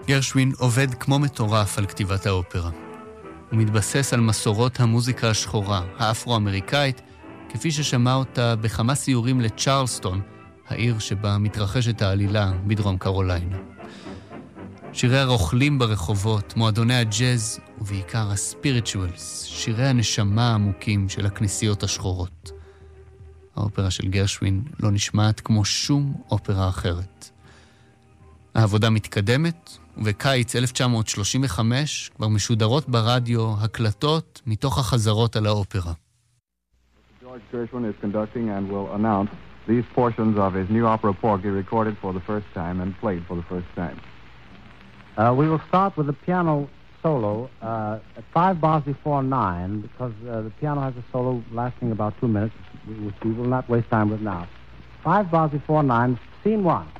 גרשווין עובד כמו מטורף על כתיבת האופרה. הוא מתבסס על מסורות המוזיקה השחורה, האפרו-אמריקאית, כפי ששמע אותה בכמה סיורים לצ'רלסטון, העיר שבה מתרחשת העלילה בדרום קרוליינה. שירי הרוכלים ברחובות, מועדוני הג'אז, ובעיקר הספיריטואלס, שירי הנשמה העמוקים של הכנסיות השחורות. האופרה של גרשווין לא נשמעת כמו שום אופרה אחרת. העבודה מתקדמת, ובקיץ 1935 כבר משודרות ברדיו הקלטות מתוך החזרות על האופרה. George Gershwin is conducting and will announce these portions of his new opera Porgy recorded for the first time and played for the first time. We will start with the piano solo at 5 bars before 9 because the piano has a solo lasting about 2 minutes, which we will not waste time with now. 5 bars before 9, scene 1.